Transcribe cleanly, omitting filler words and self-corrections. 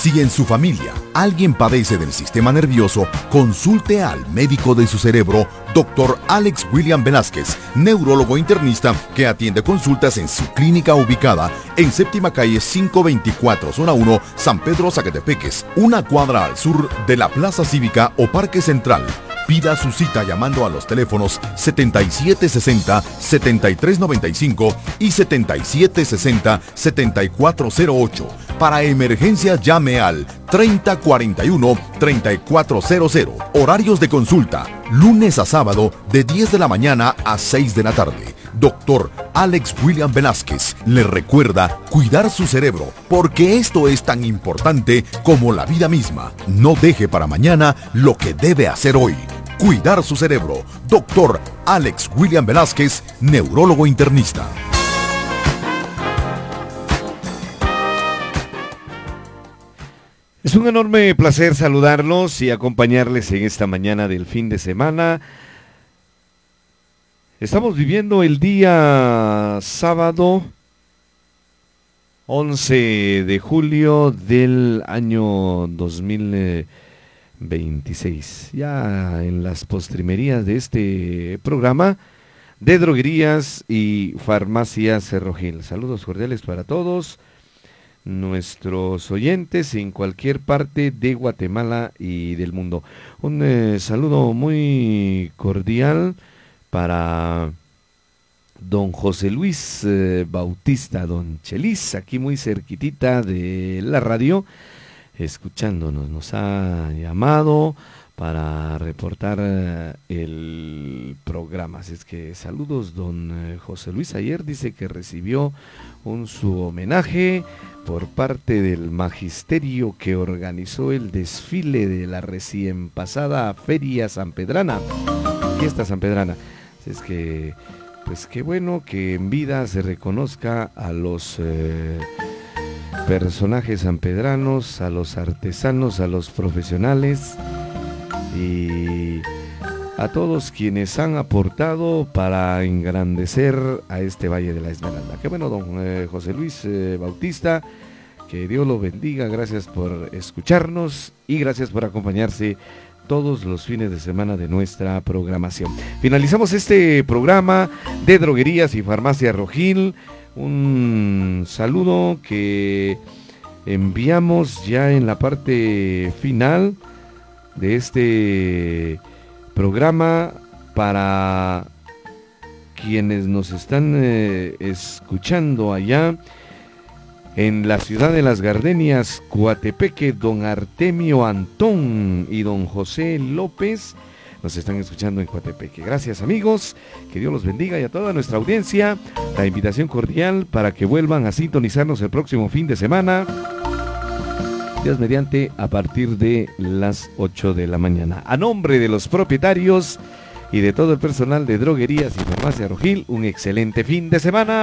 Si en su familia alguien padece del sistema nervioso, consulte al médico de su cerebro, Dr. Alex William Velázquez, neurólogo internista que atiende consultas en su clínica ubicada en Séptima Calle 524, Zona 1, San Pedro Zacatepeques, una cuadra al sur de la Plaza Cívica o Parque Central. Pida su cita llamando a los teléfonos 7760-7395 y 7760-7408. Para emergencias llame al 3041-3400. Horarios de consulta, lunes a sábado de 10 de la mañana a 6 de la tarde. Dr. Alex William Velázquez le recuerda cuidar su cerebro, porque esto es tan importante como la vida misma. No deje para mañana lo que debe hacer hoy. Cuidar su cerebro. Dr. Alex William Velázquez, neurólogo internista. Es un enorme placer saludarlos y acompañarles en esta mañana del fin de semana. Estamos viviendo el día sábado 11 de julio del año 2026. Ya en las postrimerías de este programa de Droguerías y Farmacias Cerro Gil. Saludos cordiales para todos nuestros oyentes en cualquier parte de Guatemala y del mundo. Un saludo muy cordial para don José Luis Bautista, don Chelis, aquí muy cerquitita de la radio, escuchándonos. Nos ha llamado para reportar el programa. Así es que saludos, don José Luis. Ayer dice que recibió su homenaje por parte del magisterio que organizó el desfile de la recién pasada Feria Sanpedrana, Fiesta Sanpedrana. Así es que, pues qué bueno que en vida se reconozca a los personajes sanpedranos, a los artesanos, a los profesionales y a todos quienes han aportado para engrandecer a este Valle de la Esmeralda. Qué bueno, don José Luis Bautista, que Dios lo bendiga. Gracias por escucharnos y gracias por acompañarse todos los fines de semana de nuestra programación. Finalizamos este programa de Droguerías y Farmacia Cerro Gil. Un saludo que enviamos ya en la parte final de este programa para quienes nos están escuchando allá en la ciudad de Las Gardenias, Coatepeque, don Artemio Antón y don José López nos están escuchando en Coatepeque. Gracias, amigos, que Dios los bendiga, y a toda nuestra audiencia la invitación cordial para que vuelvan a sintonizarnos el próximo fin de semana, Dios mediante, a partir de las 8 de la mañana. A nombre de los propietarios y de todo el personal de Droguerías y Farmacia Cerro Gil, un excelente fin de semana.